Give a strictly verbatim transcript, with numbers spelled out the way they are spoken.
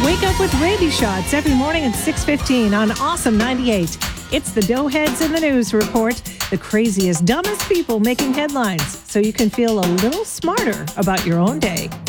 Wake up with Raby Shots every morning at six fifteen on Awesome ninety-eight. It's the Doughheads in the News Report, the craziest, dumbest people making headlines, so you can feel a little smarter about your own day.